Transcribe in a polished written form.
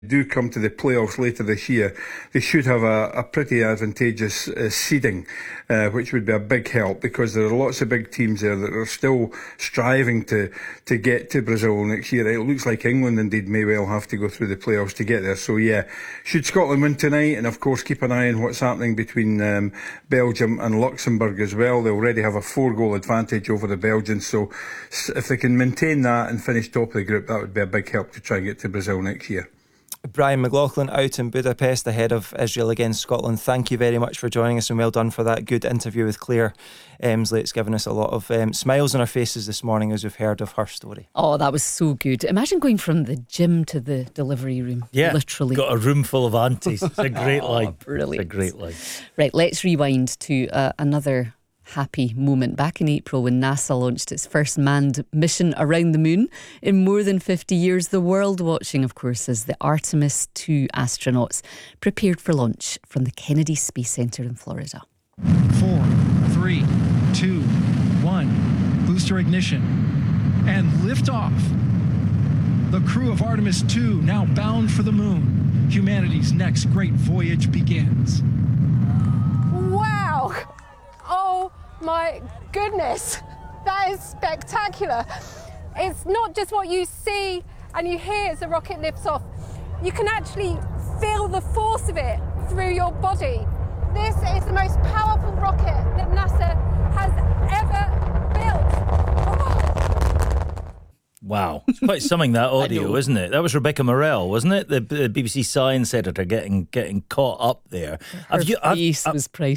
do come to the playoffs later this year, they should have a pretty advantageous seeding, which would be a big help, because there are lots of big teams there that are still striving to get to Brazil next year. It looks like England indeed may well have to go through the playoffs to get there. So yeah, should Scotland win tonight, and of course keep an eye on what's happening between Belgium and Luxembourg as well. They already have a 4-goal advantage over the Belgians, so if they can maintain that and finish top of the group, that would be a big help to try and get to Brazil next year. Brian McLaughlin out in Budapest ahead of Israel against Scotland. Thank you very much for joining us, and well done for that good interview with Claire Emsley. It's given us a lot of smiles on our faces this morning as we've heard of her story. Oh, that was so good. Imagine going from the gym to the delivery room. Yeah, literally. Got a room full of aunties. It's a great line. Brilliant. It's a great line. Right, let's rewind to another happy moment back in April when NASA launched its first manned mission around the moon in more than 50 years. The world watching, of course, as the Artemis 2 astronauts prepared for launch from the Kennedy Space Center in Florida. 4, 3, 2, 1. Booster ignition and liftoff. The crew of Artemis 2 now bound for the moon. Humanity's next great voyage begins. Wow! Oh my goodness, that is spectacular. It's not just what you see and you hear as the rocket lifts off. You can actually feel the force of it through your body. This is the most powerful rocket that NASA has ever built. Oh. Wow, it's quite something, that audio, isn't it? That was Rebecca Morrell, wasn't it? The BBC Science editor getting caught up there. Her face was priceless.